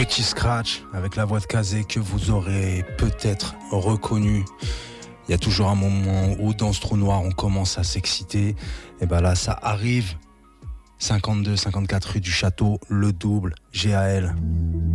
petit scratch avec la voix de Kazé que vous aurez peut-être reconnu. Il y a toujours un moment où dans ce trou noir on commence à s'exciter. Et ben là ça arrive. 52-54 rue du Château, le double, GAL.